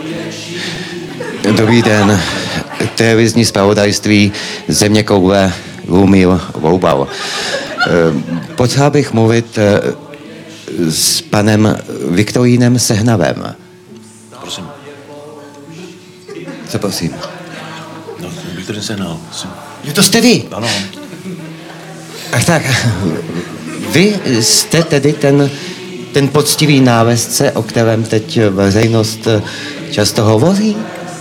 Dobrý den. Televizní zpravodajství Zeměkoule Lumír Voubal. Potřeboval bych mluvit s panem Viktorínem Sehnavem. Prosím. Co prosím? No, Viktorín Sehnal. Jo, to jste vy? Ano. Ach tak, vy jste tedy ten poctivý návědce, o kterém teď veřejnost často hovoří?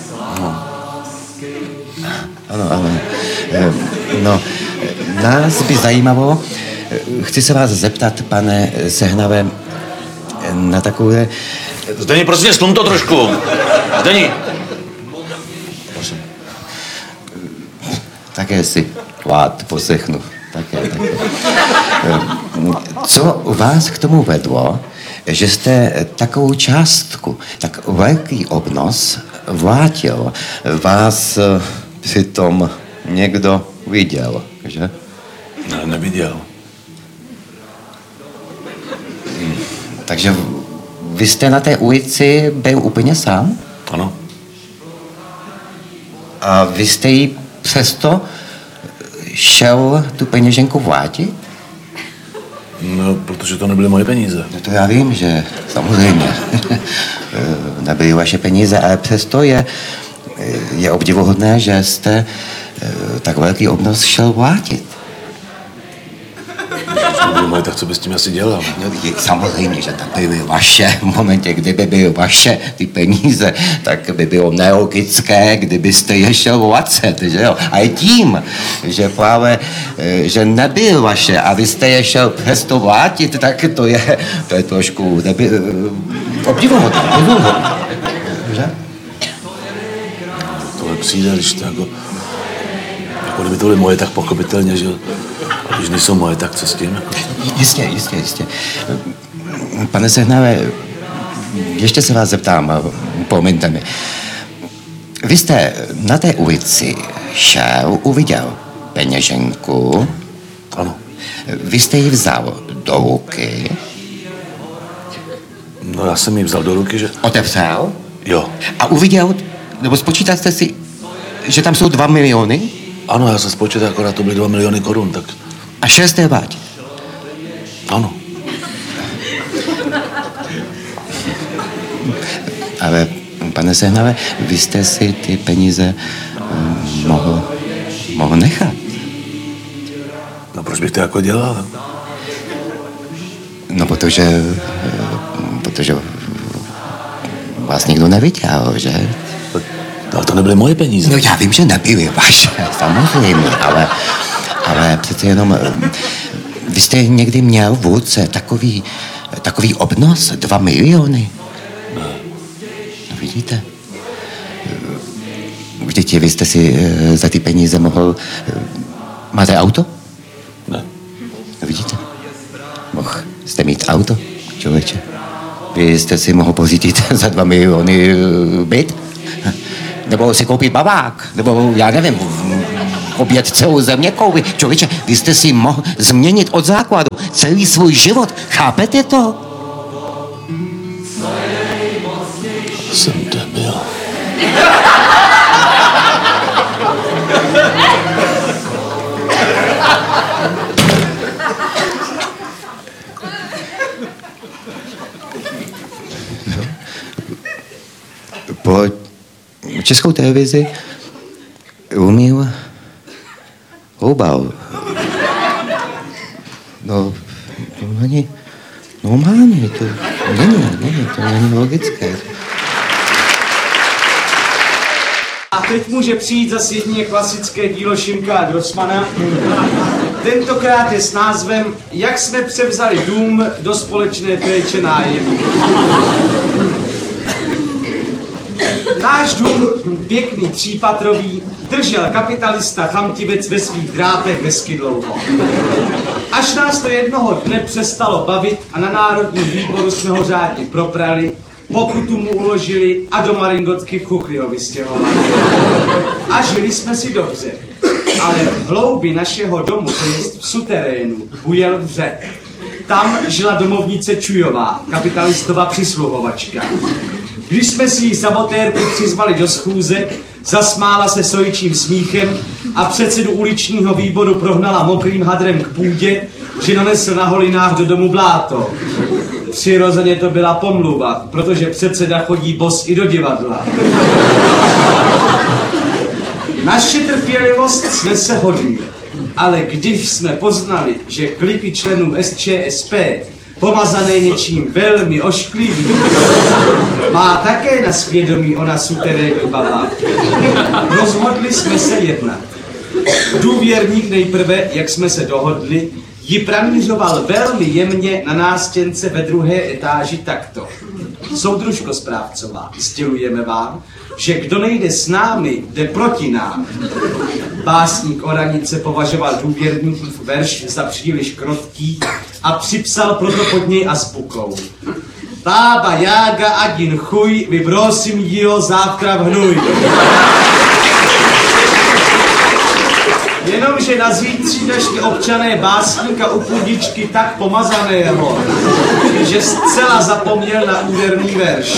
Ano. No, nás by zajímalo, chci se vás zeptat, pane Sehnave, na takové... Zdeni, prosím, slum to trošku. Zdeni. Prosím. Také si poslechnu. Také. Co vás k tomu vedlo, že jste takovou částku, tak velký obnos vrátil? Vás přitom někdo viděl, že? Ne, neviděl. Takže vy jste na té ulici byl úplně sám? Ano. A vy jste jí přesto šel tu peněženku vrátit? No, protože to nebyly moje peníze. No to já vím, že samozřejmě nebyly vaše peníze, ale přesto je obdivuhodné, že jste tak velký obnos šel vrátit. Moje, tak co by s tím asi dělal? No, samozřejmě, že to byly vaše. V momentě, kdyby byly vaše ty peníze, tak by bylo nelogické, kdybyste je šel vracet, že jo? A i tím, že právě, že nebyly vaše a vy jste je šel přesto vrátit, tak to je trošku obdivuhodné. Že? Tohle přijde, když to jako kdyby to byly moje, tak pochopitelně, že a když nejsou moje, tak co s tím? Jako? Jistě. Pane Sehnave, ještě se vás zeptám, promiňte mi. Vy jste na té ulici šel, uviděl peněženku. Ano. Vy jste ji vzal do ruky. No, já jsem ji vzal do ruky, že... Otevřel? Jo. A uviděl, nebo spočítal jste si, že tam jsou 2 miliony? Ano, já jsem spočítal, akorát to byly 2 miliony korun, tak... A šel jste vrátit? Ano. Ale, pane Sehnave, vy jste si ty peníze mohl nechat. No, proč bych to jako dělal? No, protože vás nikdo neviděl, že? No, to nebyly moje peníze. No, já vím, že nebyly vaše, samozřejmě, ale přece jenom vy jste někdy měl v ruce takový obnos 2 miliony. Ne. No, vidíte? Vždyť vy jste si za ty peníze mohl... Máte auto? Ne. No, vidíte? Mohl jste mít auto, člověče. Vy jste si mohl pořídit za 2 miliony byt? Nebo si koupit babák? Nebo, já nevím, obět celou Zeměkouli. Člověče, vy jste si mohl změnit od základu celý svůj život. Chápete to? Jsem debil. Po Českou televizi Lumír Voubal. No, to není normální, to není logické. A teď může přijít zase jedině klasické dílo Šimka a Grossmana. Tentokrát je s názvem Jak jsme převzali dům do společné péče nájemní. Náš dům, pěkný třípatrový, držel kapitalista chamtivec ve svých drátech hezky dlouho. Až nás to jednoho dne přestalo bavit a na Národním výboru jsme ho řádně proprali, pokutu mu uložili a do Maringotky v Chuchli ho vystěhovali. A žili jsme si dobře, ale v hloubi našeho domu, to jest v suterénu, bujel vřet. Tam žila domovnice Čujová, kapitalistova přisluhovačka. Když jsme si ji sabotérku přizvali do schůze, zasmála se sojičím smíchem a předsedu uličního výboru prohnala mokrým hadrem k půdě, že nanesl na holinách do domu bláto. Přirozeně to byla pomluva, protože předseda chodí bos i do divadla. Naši trpělivost jsme se hodili, ale když jsme poznali, že klipy členů SČSP, pomazané něčím velmi ošklivým, má také na svědomí ona suterénní baba, rozhodli jsme se jednat. Důvěrník nejprve, jak jsme se dohodli, ji pranířoval velmi jemně na nástěnce ve druhé etáži takto. Soudružko správcová, sdělujeme vám, že kdo nejde s námi, jde proti nám. Básník Oranice považoval důvěrníkův verš za příliš krotký a připsal proto pod něj azbukou. Bába Jága adin chuj, vybrosím jího závtra v hnůj. Jenomže na zítří našli občané básníka u půdičky tak pomazaného, že zcela zapomněl na úderný verš.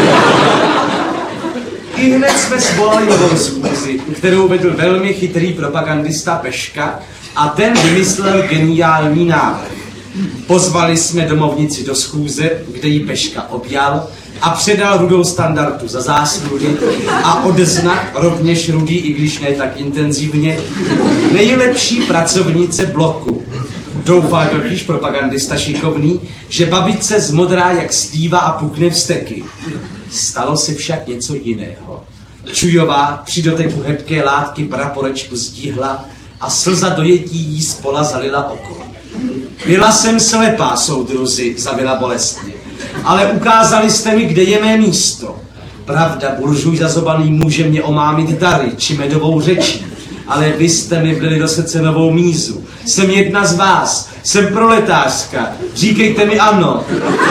I hned jsme svolali novou schůzi, kterou vedl velmi chytrý propagandista Peška a ten vymyslel geniální návrh. Pozvali jsme domovnici do schůze, kde ji Peška objal a předal rudou standardu za zásluhy a odznak rovněž rudý, i když ne tak intenzivně, nejlepší pracovnice bloku. Doufal totiž propagandista šikovný, že babice zmodrá jak stýva a pukne vzteky. Stalo se však něco jiného. Čujová při doteku hebké látky praporečku zdíhla a slza dojetí jí spola zalila oko. Byla jsem slepá, soudruzi, zavila bolestně, ale ukázali jste mi, kde je mé místo. Pravda, buržuj zazobaný může mě omámit dary či medovou řečí, ale vy jste mi vlili do srdce novou mízu. Jsem jedna z vás, jsem proletářka, říkejte mi ano.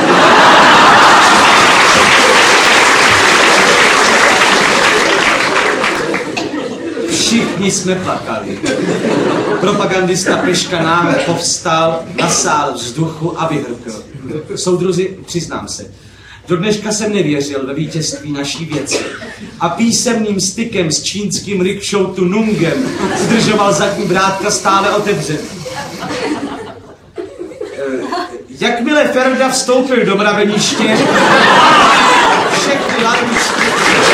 Všichni jsme plakali. Propagandista Peška náhle povstal, nasál vzduchu a vyhrkl. Soudruzi, přiznám se, do dneška jsem nevěřil ve vítězství naší věci a písemným stykem s čínským rikšou Tunungem zdržoval zadní vrátka stále otevřený. Jakmile Ferda vstoupil do mraveniště, všechny lavičky...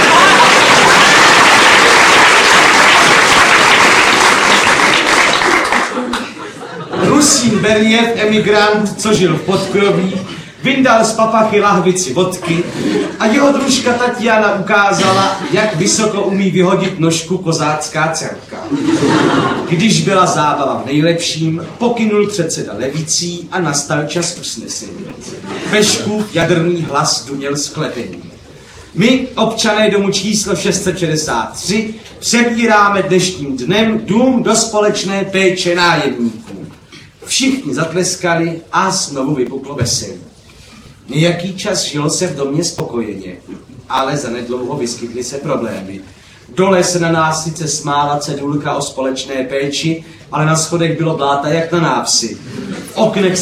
Rusín Beriev, emigrant, co žil v podkroví, vyndal z papachy lahvici vodky a jeho družka Tatiana ukázala, jak vysoko umí vyhodit nožku kozácká dcerka. Když byla zábava v nejlepším, pokynul předseda levicí a nastal čas usnesení. Peškův jadrný hlas duněl sklepení. My, občané domu číslo 663, přebíráme dnešním dnem dům do společné péče nájemníků. Všichni zatleskali a znovu vypuklo veselí. Nějaký čas žilo se v domě spokojeně, ale zanedlouho vyskytly se problémy. Dole se na nás sice smála cedulka o společné péči, ale na schodech bylo bláta jak na návsi. V oknech